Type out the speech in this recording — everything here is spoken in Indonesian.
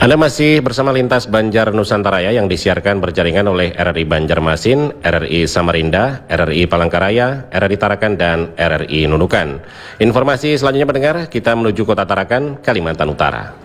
Anda masih bersama Lintas Banjar Nusantara yang disiarkan berjaringan oleh RRI Banjarmasin, RRI Samarinda, RRI Palangkaraya, RRI Tarakan, dan RRI Nunukan. Informasi selanjutnya pendengar, kita menuju Kota Tarakan, Kalimantan Utara.